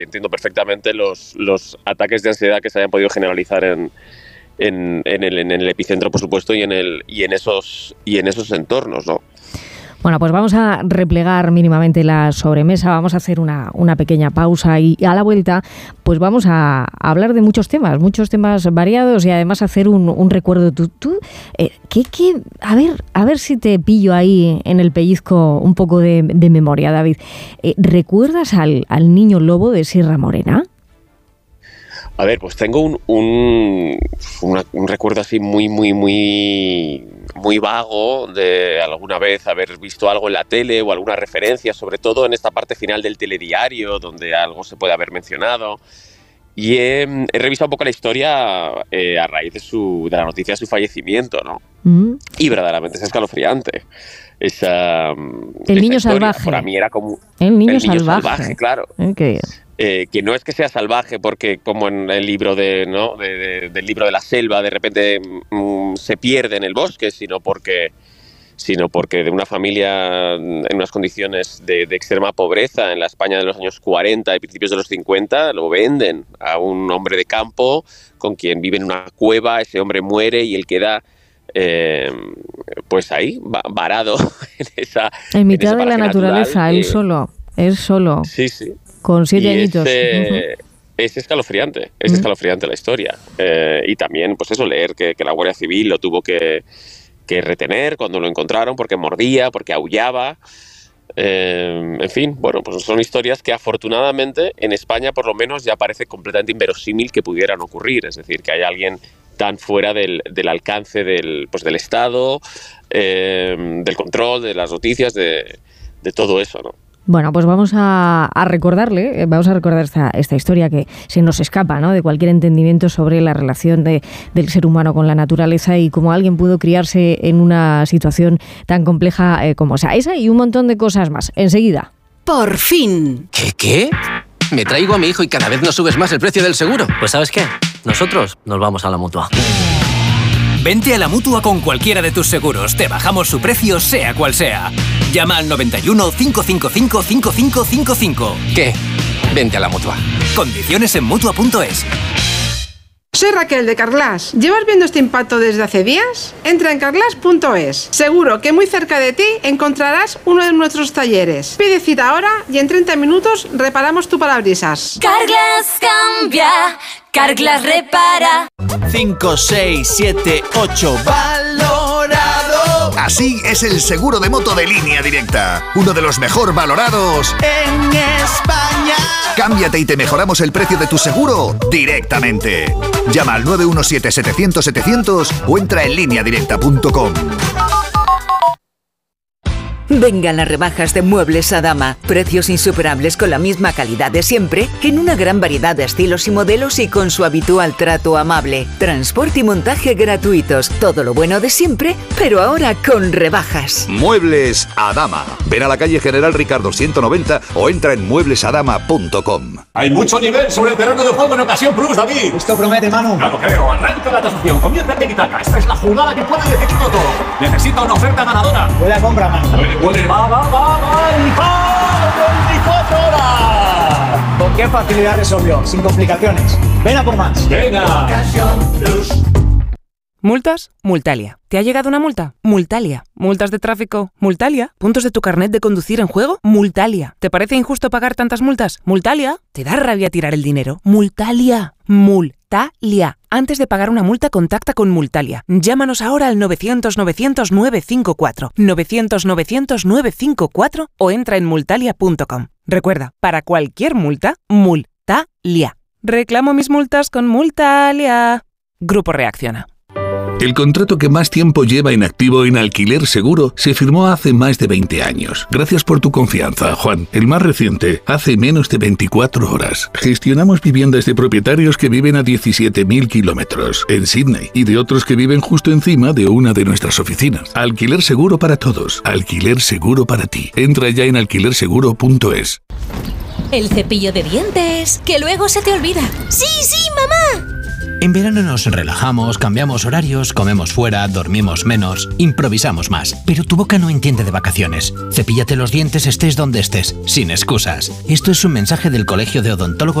entiendo perfectamente los ataques de ansiedad que se hayan podido generalizar en el epicentro, por supuesto, y en esos entornos, ¿no? Bueno, pues vamos a replegar mínimamente la sobremesa, vamos a hacer una pequeña pausa y a la vuelta pues vamos a hablar de muchos temas variados y además hacer un recuerdo. A ver si te pillo ahí en el pellizco un poco de memoria, David. ¿Recuerdas al niño lobo de Sierra Morena? A ver, pues tengo un recuerdo así muy vago de alguna vez haber visto algo en la tele o alguna referencia, sobre todo en esta parte final del telediario, donde algo se puede haber mencionado. Y he revisado un poco la historia a raíz de la noticia de su fallecimiento, ¿no? Y verdaderamente es escalofriante. El niño historia. salvaje. Para mí era como el niño salvaje, claro. Okay. Que no es que sea salvaje porque como en el libro del libro de la selva de repente se pierde en el bosque, sino porque de una familia en unas condiciones de extrema pobreza en la España de los años 40 y principios de los 50 lo venden a un hombre de campo con quien vive en una cueva. Ese hombre muere y él queda pues ahí varado en mitad de la naturaleza, él solo. Sí. Con 7 añitos. Es escalofriante la historia. Y también, pues eso, leer que la Guardia Civil lo tuvo que retener cuando lo encontraron, porque mordía, porque aullaba. En fin, bueno, pues son historias que afortunadamente en España por lo menos ya parece completamente inverosímil que pudieran ocurrir. Es decir, que hay alguien tan fuera del alcance del Estado, del control, de las noticias, de todo eso, ¿no? Bueno, pues vamos a recordar esta historia que se nos escapa, ¿no?, de cualquier entendimiento sobre la relación del ser humano con la naturaleza y cómo alguien pudo criarse en una situación tan compleja como esa y un montón de cosas más. Enseguida. ¡Por fin! ¿Qué? Me traigo a mi hijo y cada vez nos subes más el precio del seguro. Pues ¿sabes qué? Nosotros nos vamos a la Mutua. Vente a la Mutua con cualquiera de tus seguros. Te bajamos su precio, sea cual sea. Llama al 91 555 5555. ¿Qué? Vente a la Mutua. Condiciones en Mutua.es. Soy Raquel de Carglass. ¿Llevas viendo este impacto desde hace días? Entra en Carglass.es. Seguro que muy cerca de ti encontrarás uno de nuestros talleres. Pide cita ahora y en 30 minutos reparamos tu parabrisas. Carglass cambia, Carglass repara. 5, 6, 7, 8. ¡Valorado! Así es el seguro de moto de Línea Directa. Uno de los mejor valorados en España. Cámbiate y te mejoramos el precio de tu seguro directamente. Llama al 917-700-700 o entra en lineadirecta.com. Vengan las rebajas de Muebles Adama. Precios insuperables con la misma calidad de siempre, en una gran variedad de estilos y modelos y con su habitual trato amable. Transporte y montaje gratuitos. Todo lo bueno de siempre, pero ahora con rebajas. Muebles Adama. Ven a la calle General Ricardo 190 o entra en mueblesadama.com. Hay mucho nivel sobre el terreno de juego en Ocasión Plus, David. Esto promete, Manu. Claro, creo. Arranca la tasación. Comienza el Tiki-Taka. Esta es la jugada que puede decidirlo todo. Necesita una oferta ganadora. Buena compra, Manu. ¡Va! ¡Y 24 horas! ¿Con qué facilidad resolvió? Sin complicaciones. Ven a por más. ¡Venga! ¿Multas? Multalia. ¿Te ha llegado una multa? Multalia. ¿Multas de tráfico? Multalia. ¿Puntos de tu carnet de conducir en juego? Multalia. ¿Te parece injusto pagar tantas multas? Multalia. ¿Te da rabia tirar el dinero? Multalia. Multalia. Antes de pagar una multa, contacta con Multalia. Llámanos ahora al 900-900-954. 900-900-954 o entra en multalia.com. Recuerda, para cualquier multa, Multalia. Reclamo mis multas con Multalia. Grupo Reacciona. El contrato que más tiempo lleva en activo en Alquiler Seguro se firmó hace más de 20 años. Gracias por tu confianza, Juan. El más reciente, hace menos de 24 horas. Gestionamos viviendas de propietarios que viven a 17.000 kilómetros en Sydney y de otros que viven justo encima de una de nuestras oficinas. Alquiler Seguro para todos. Alquiler Seguro para ti. Entra ya en alquilerseguro.es. El cepillo de dientes, que luego se te olvida. ¡Sí, mamá! En verano nos relajamos, cambiamos horarios, comemos fuera, dormimos menos, improvisamos más. Pero tu boca no entiende de vacaciones. Cepíllate los dientes estés donde estés, sin excusas. Esto es un mensaje del Colegio de Odontólogos